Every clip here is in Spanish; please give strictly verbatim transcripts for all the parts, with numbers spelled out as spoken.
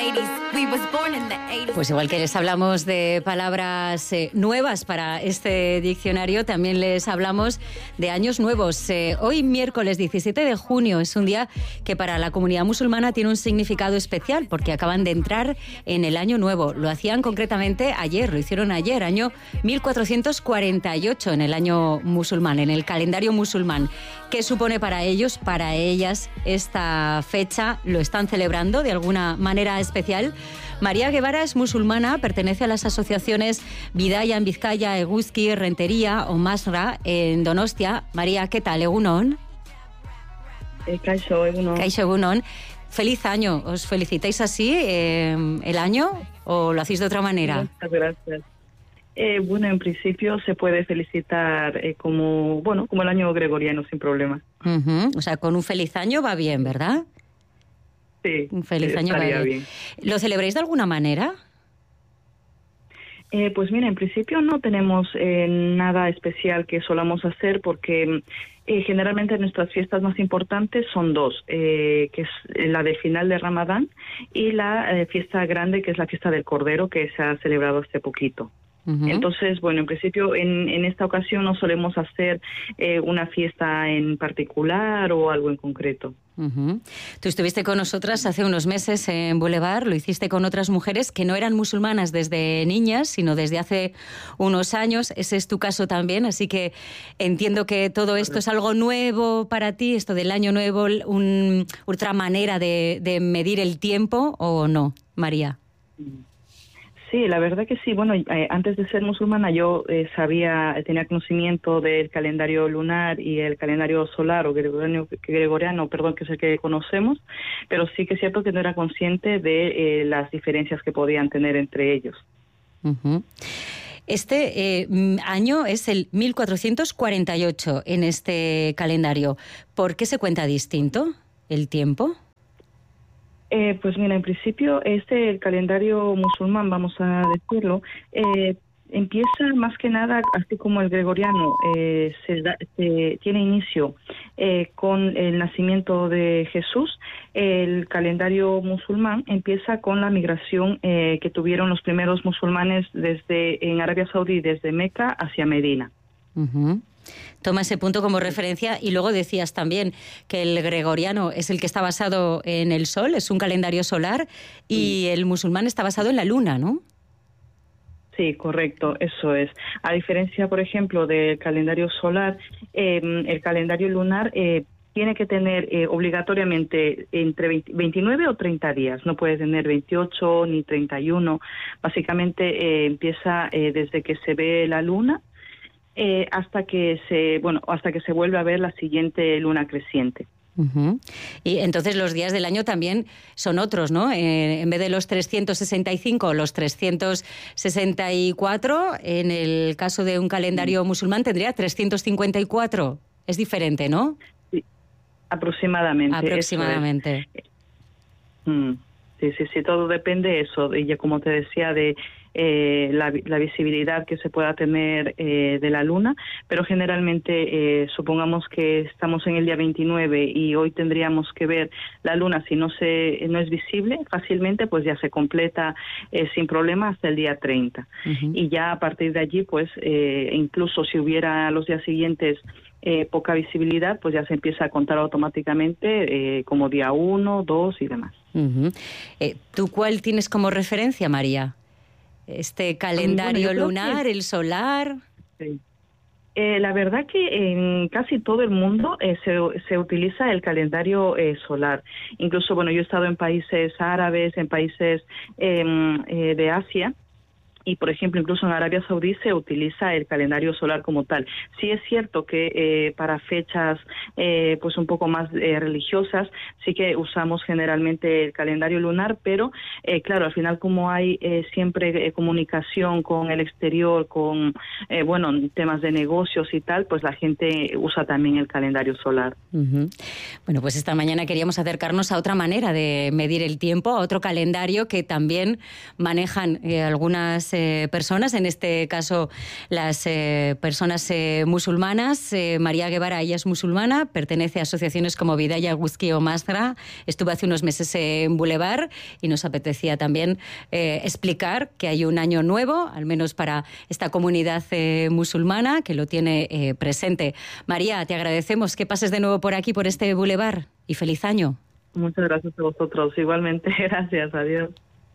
Pues igual que les hablamos de palabras eh, nuevas para este diccionario, también les hablamos de años nuevos. Eh, hoy, miércoles diecisiete de junio, es un día que para la comunidad musulmana tiene un significado especial porque acaban de entrar en el año nuevo. Lo hacían concretamente ayer, lo hicieron ayer, año mil cuatrocientos cuarenta y ocho, en el año musulmán, en el calendario musulmán. ¿Qué supone para ellos, para ellas, esta fecha? ¿Lo están celebrando de alguna manera especial? María Guevara es musulmana, pertenece a las asociaciones Bidaya en Vizcaya, Eguzki, Rentería o Masra en Donostia. María, ¿qué tal? ¿Egunon? Eh, Kaixo, Egunon. Kaixo, Egunon. Feliz año. ¿Os felicitáis así eh, el año o lo hacéis de otra manera? Muchas gracias. Eh, bueno, en principio se puede felicitar eh, como bueno como el año gregoriano sin problema. Uh-huh. O sea, con un feliz año va bien, ¿verdad? Sí, un feliz año va bien. bien. ¿Lo celebráis de alguna manera? Eh, pues mira, en principio no tenemos eh, nada especial que solamos hacer porque eh, generalmente nuestras fiestas más importantes son dos, eh, que es la de final de Ramadán y la eh, fiesta grande, que es la fiesta del Cordero, que se ha celebrado hace poquito. Uh-huh. Entonces, bueno, en principio en, en esta ocasión no solemos hacer eh, una fiesta en particular o algo en concreto. Uh-huh. Tú estuviste con nosotras hace unos meses en Boulevard, lo hiciste con otras mujeres que no eran musulmanas desde niñas, sino desde hace unos años. Ese es tu caso también, así que entiendo que todo esto es algo nuevo para ti, esto del año nuevo, un, otra manera de, de medir el tiempo, ¿o no, María? Sí, la verdad que sí. Bueno, eh, antes de ser musulmana yo eh, sabía, tenía conocimiento del calendario lunar y el calendario solar o gregoriano, gregoriano, perdón, que es el que conocemos, pero sí que es cierto que no era consciente de eh, las diferencias que podían tener entre ellos. Uh-huh. Este eh, año es el mil cuatrocientos cuarenta y ocho en este calendario. ¿Por qué se cuenta distinto el tiempo? Eh, pues mira, en principio este el calendario musulmán, vamos a decirlo, eh, empieza más que nada, así como el gregoriano, eh, se, da, se tiene inicio eh, con el nacimiento de Jesús. El calendario musulmán empieza con la migración eh, que tuvieron los primeros musulmanes desde en Arabia Saudí, desde Meca hacia Medina. Uh-huh. Toma ese punto como referencia y luego decías también que el gregoriano es el que está basado en el sol, es un calendario solar, y sí. El musulmán está basado en la luna, ¿no? Sí, correcto, eso es. A diferencia, por ejemplo, del calendario solar, eh, el calendario lunar eh, tiene que tener eh, obligatoriamente entre veinte, veintinueve o treinta días, no puede tener veintiocho ni treinta y uno. Básicamente eh, empieza eh, desde que se ve la luna, Eh, hasta que se bueno hasta que se vuelve a ver la siguiente luna creciente. Uh-huh. Y entonces los días del año también son otros, ¿no? Eh, en vez de los trescientos sesenta y cinco, los trescientos sesenta y cuatro, en el caso de un calendario sí. musulmán tendría trescientos cincuenta y cuatro. Es diferente, ¿no? Sí, aproximadamente. Aproximadamente. Mm. Sí, sí, sí, todo depende eso, y ya como te decía, de eh, la, la visibilidad que se pueda tener eh, de la luna, pero generalmente eh, supongamos que estamos en el día veintinueve y hoy tendríamos que ver la luna, si no se no es visible fácilmente, pues ya se completa eh, sin problema hasta el día treinta. Uh-huh. Y ya a partir de allí, pues eh, incluso si hubiera los días siguientes eh, poca visibilidad, pues ya se empieza a contar automáticamente eh, como día uno, dos y demás. Uh-huh. Eh, ¿Tú cuál tienes como referencia, María? ¿Este calendario bueno, lunar, que... el solar? Sí. Eh, la verdad que en casi todo el mundo eh, se, se utiliza el calendario eh, solar. Incluso, bueno, yo he estado en países árabes, en países eh, eh, de Asia, y por ejemplo incluso en Arabia Saudí se utiliza el calendario solar como tal. Sí es cierto que eh, para fechas eh, pues un poco más eh, religiosas sí que usamos generalmente el calendario lunar, pero eh, claro, al final como hay eh, siempre eh, comunicación con el exterior, con eh, bueno temas de negocios y tal, pues la gente usa también el calendario solar. Uh-huh. Bueno, pues esta mañana queríamos acercarnos a otra manera de medir el tiempo, a otro calendario que también manejan eh, algunas eh, personas, en este caso las eh, personas eh, musulmanas. Eh, María Guevara, ella es musulmana, pertenece a asociaciones como Bidaya Whisky o Masra. Estuvo hace unos meses en Boulevard y nos apetecía también eh, explicar que hay un año nuevo, al menos para esta comunidad eh, musulmana, que lo tiene eh, presente. María, te agradecemos que pases de nuevo por aquí, por este Boulevard, y feliz año. Muchas gracias a vosotros. Igualmente, gracias. Adiós.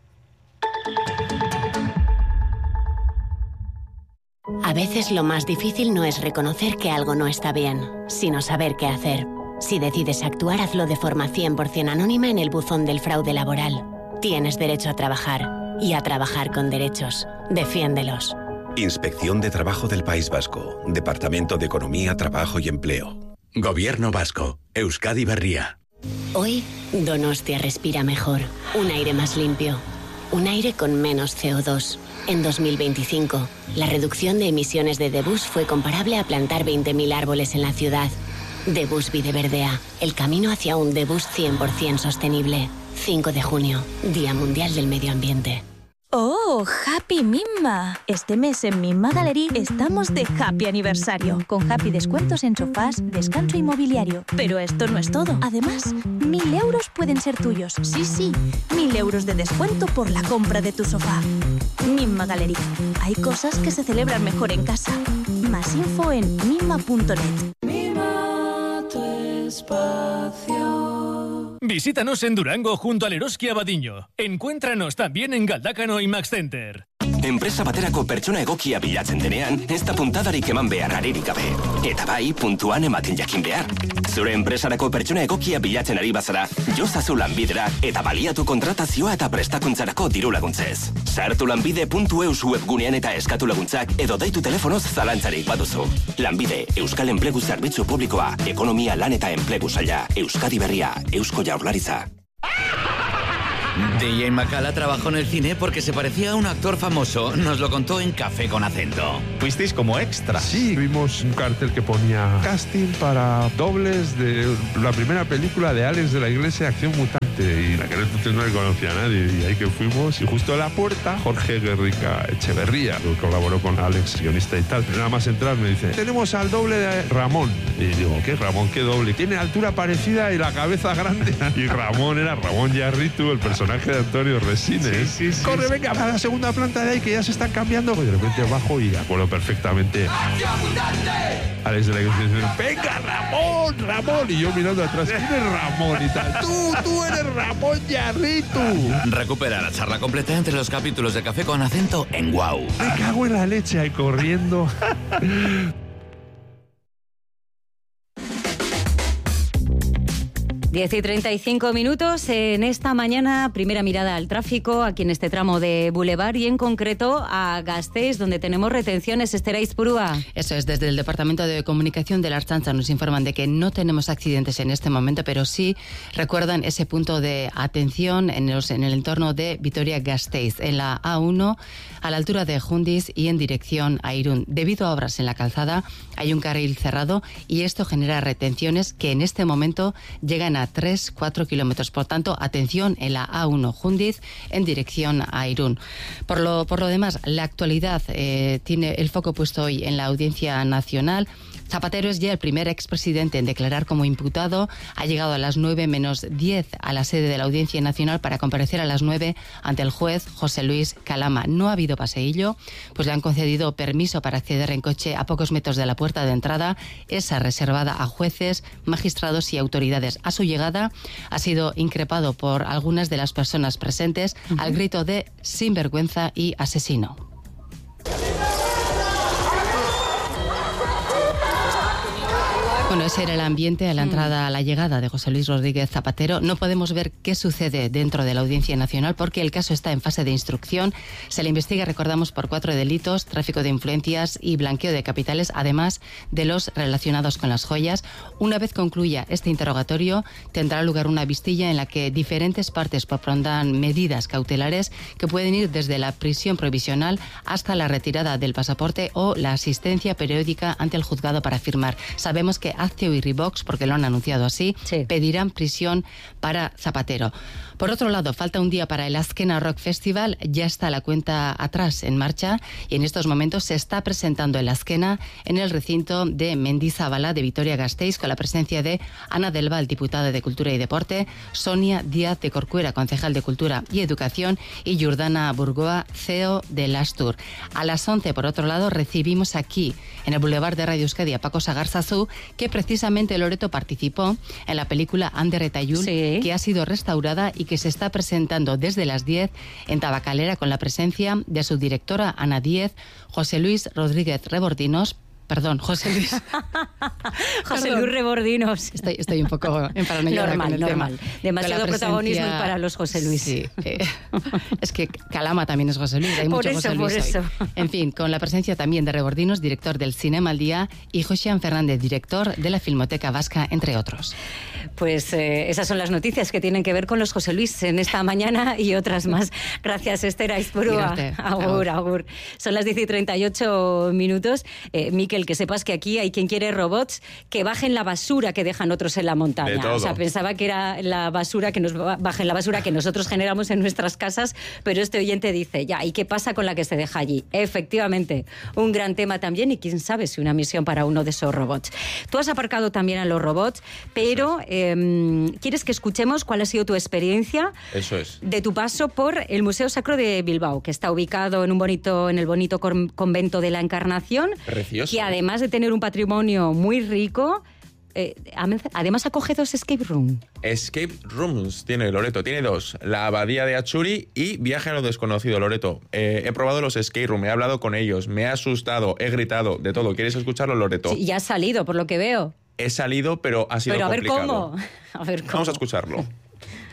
A veces lo más difícil no es reconocer que algo no está bien, sino saber qué hacer. Si decides actuar, hazlo de forma cien por ciento anónima en el buzón del fraude laboral. Tienes derecho a trabajar y a trabajar con derechos. Defiéndelos. Inspección de Trabajo del País Vasco. Departamento de Economía, Trabajo y Empleo. Gobierno Vasco. Euskadi Berria. Hoy, Donostia respira mejor. Un aire más limpio. Un aire con menos C O dos. En dos mil veinticinco, la reducción de emisiones de Debus fue comparable a plantar veinte mil árboles en la ciudad. Debus Videverdea, el camino hacia un Debus cien por ciento sostenible. cinco de junio, Día Mundial del Medio Ambiente. ¡Oh, Happy Mimma! Este mes en Mimma Gallery estamos de Happy Aniversario, con Happy descuentos en sofás, descanso inmobiliario. Pero esto no es todo. Además, mil euros pueden ser tuyos. Sí, sí, mil euros de descuento por la compra de tu sofá. Mimma Gallery. Hay cosas que se celebran mejor en casa. Más info en mimma punto net. Mima tu espacio. Visítanos en Durango junto al Eroski Abadiño. Encuéntranos también en Galdácano y Max Center. Enpresa baterako pertsona egokia bilatzen denean, ez da puntadarik eman behar aririk gabe. Eta bai, puntuan ematen jakin behar. Zure enpresarako pertsona egokia bilatzen ari bazara, jozazu lanbidera eta baliatu kontratazioa eta prestakuntzarako diru laguntzez. Sartu lanbide puntu eus webgunean eta eskatu laguntzak edo deitu telefonoz zalantzarik baduzu. Lanbide, Euskal Enplegu Zerbitzu Publikoa, Ekonomia Lan eta Enplegu Saila, Euskadi Berria, Eusko Jaurlaritza. D J Macala trabajó en el cine porque se parecía a un actor famoso. Nos lo contó en Café con Acento. ¿Fuisteis como extra? Sí, vimos un cartel que ponía casting para dobles de la primera película de Alex de la Iglesia, Acción Mutante. Y en aquel entonces no le conocía a nadie. Y ahí que fuimos. Y justo a la puerta, Jorge Guerrica Echeverría, que colaboró con Alex, guionista y tal. Nada más entrar me dice, tenemos al doble de Ramón. Y digo, ¿qué Ramón? ¿Qué doble? Tiene altura parecida y la cabeza grande. Y Ramón era Ramón Yarritu, el personaje de Antonio Resines. Sí, sí, sí, Corre, sí. venga, a la segunda planta de ahí, que ya se están cambiando. Y de repente bajo y acuerdo perfectamente. Alex de la Iglesia dice, venga, Ramón, Ramón. Y yo mirando atrás, ¿quién es Ramón? Y tal, tú, tú eres Ramón Yarritu. Recupera la charla completa entre los capítulos de Café con Acento en Guau. Me cago en la leche ahí corriendo. diez y treinta y cinco minutos en esta mañana, primera mirada al tráfico aquí en este tramo de Boulevard y en concreto a Gasteiz, donde tenemos retenciones. Esther Aizpurúa. Eso es, desde el Departamento de Comunicación de la Ertzaintza nos informan de que no tenemos accidentes en este momento, pero sí recuerdan ese punto de atención en, los, en el entorno de Vitoria-Gasteiz, en la A uno, a la altura de Jundiz y en dirección a Irún. Debido a obras en la calzada, hay un carril cerrado y esto genera retenciones que en este momento llegan a tres a cuatro kilómetros. Por tanto, atención en la A uno Jundiz en dirección a Irún. Por lo, por lo demás, la actualidad eh, tiene el foco puesto hoy en la Audiencia Nacional. Zapatero es ya el primer expresidente en declarar como imputado. Ha llegado a las nueve menos diez a la sede de la Audiencia Nacional para comparecer a las nueve ante el juez José Luis Calama. No ha habido paseillo, pues le han concedido permiso para acceder en coche a pocos metros de la puerta de entrada, esa reservada a jueces, magistrados y autoridades. A su llegada ha sido increpado por algunas de las personas presentes uh-huh. al grito de sinvergüenza y asesino. Bueno, ese era el ambiente a la entrada, a la llegada de José Luis Rodríguez Zapatero. No podemos ver qué sucede dentro de la Audiencia Nacional porque el caso está en fase de instrucción. Se le investiga, recordamos, por cuatro delitos, tráfico de influencias y blanqueo de capitales, además de los relacionados con las joyas. Una vez concluya este interrogatorio, tendrá lugar una vistilla en la que diferentes partes propondrán medidas cautelares que pueden ir desde la prisión provisional hasta la retirada del pasaporte o la asistencia periódica ante el juzgado para firmar. Sabemos que Azteo y Revox, porque lo han anunciado así, sí. pedirán prisión para Zapatero. Por otro lado, falta un día para el Azkena Rock Festival. Ya está la cuenta atrás en marcha y en estos momentos se está presentando el Azkena en el recinto de Mendizabala de Vitoria-Gasteiz, con la presencia de Ana del Val, diputada de Cultura y Deporte, Sonia Díaz de Corcuera, concejal de Cultura y Educación, y Jordana Burgoa, C E O de Lastur. A las once, por otro lado, recibimos aquí, en el Boulevard de Radio Euskadi, a Paco Sagarzazú, que precisamente Loreto participó en la película Ander eta Ilun, sí, que ha sido restaurada y que se está presentando desde las diez en Tabacalera, con la presencia de su directora Ana Díez, José Luis Rodríguez Rebordinos, Perdón, José Luis. José Perdón. Luis Rebordinos. Estoy, estoy un poco en paranoia normal, con el normal. tema. Demasiado presencia... protagonismo para los José Luis. Sí. Eh, es que Calama también es José Luis. Hay por mucho eso, José Luis por eso. Hoy. En fin, con la presencia también de Rebordinos, director del Cinema al Día, y Josean Fernández, director de la Filmoteca Vasca, entre otros. Pues eh, esas son las noticias que tienen que ver con los José Luis en esta mañana y otras más. Gracias, Esther Aizpurúa. Agur, agur. Son las diez y treinta y ocho minutos. Eh, Miquel, que sepas que aquí hay quien quiere robots que bajen la basura que dejan otros en la montaña. De todo. O sea, pensaba que era la basura, que nos bajen la basura que nosotros generamos en nuestras casas, pero este oyente dice, ya, ¿y qué pasa con la que se deja allí? Efectivamente, un gran tema también, y quién sabe si una misión para uno de esos robots. Tú has aparcado también a los robots, pero eh, ¿quieres que escuchemos cuál ha sido tu experiencia? Eso es. De tu paso por el Museo Sacro de Bilbao, que está ubicado en un bonito, en el bonito convento de la Encarnación. Precioso. Que además de tener un patrimonio muy rico, eh, además acoge dos escape rooms. Escape rooms tiene Loreto, tiene dos. La Abadía de Achuri y Viaje a lo Desconocido, Loreto. Eh, he probado los escape rooms, he hablado con ellos, me he asustado, he gritado, de todo. ¿Quieres escucharlo, Loreto? Sí, ya has salido, por lo que veo. He salido, pero ha sido pero a complicado. Ver cómo. A ver cómo. Vamos a escucharlo.